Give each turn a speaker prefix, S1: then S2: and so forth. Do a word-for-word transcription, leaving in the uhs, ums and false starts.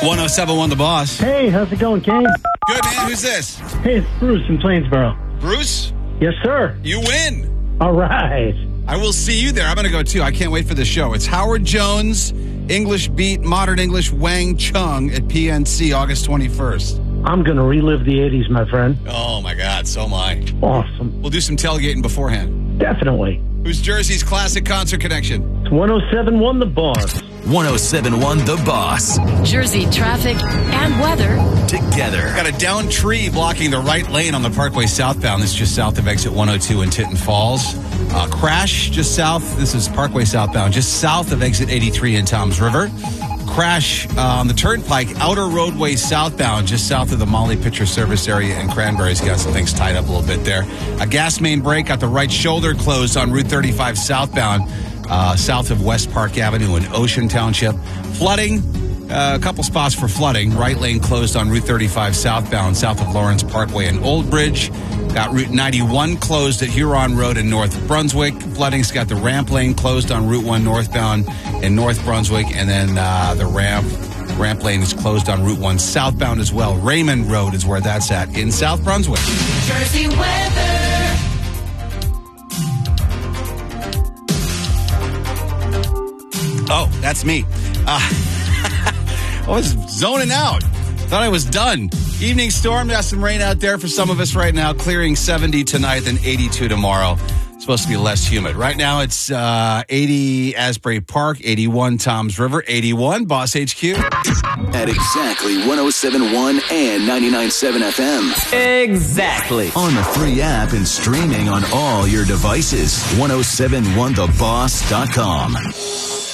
S1: one oh seven point one The Boss.
S2: Hey, how's it going, Kane?
S1: Good, man. Who's this?
S2: Hey, it's Bruce in Plainsboro.
S1: Bruce?
S2: Yes, sir.
S1: You win.
S2: All right.
S1: I will see you there. I'm going to go, too. I can't wait for the show. It's Howard Jones, English Beat, Modern English, Wang Chung at P N C August twenty-first.
S2: I'm going to relive the eighties, my friend.
S1: Oh, my God. So am I.
S2: Awesome.
S1: We'll do some tailgating beforehand.
S2: Definitely.
S1: Who's Jersey's classic concert connection?
S2: It's one oh seven point one The Boss.
S3: one oh seven point one The Boss.
S4: Jersey traffic and weather
S3: together.
S1: Got a downed tree blocking the right lane on the Parkway southbound. This is just south of exit one oh two in Tinton Falls. Uh, crash just south. This is Parkway southbound, just south of exit eighty-three in Toms River. Crash uh, on the Turnpike, outer roadway southbound, just south of the Molly Pitcher Service area in Cranberry's got some things tied up a little bit there. A gas main break at the right shoulder closed on Route thirty-five southbound, uh, south of West Park Avenue in Ocean Township. Flooding, uh, a couple spots for flooding. Right lane closed on Route thirty-five southbound, south of Lawrence Parkway in Old Bridge. Got Route ninety-one closed at Huron Road in North Brunswick. Flooding's got the ramp lane closed on Route one northbound in North Brunswick. And then uh, the ramp ramp lane is closed on Route one southbound as well. Raymond Road is where that's at in South Brunswick.
S4: Jersey weather.
S1: Oh, that's me. Uh, I was zoning out. Thought I was done. Evening storm, got some rain out there for some of us right now. Clearing seventy tonight and eighty-two tomorrow. It's supposed to be less humid. Right now it's uh, eighty Asbury Park, eighty-one Toms River, eighty-one Boss H Q.
S3: At exactly one oh seven point one and ninety-nine point seven F M.
S5: Exactly.
S3: On the free app and streaming on all your devices. one oh seven one the boss dot com.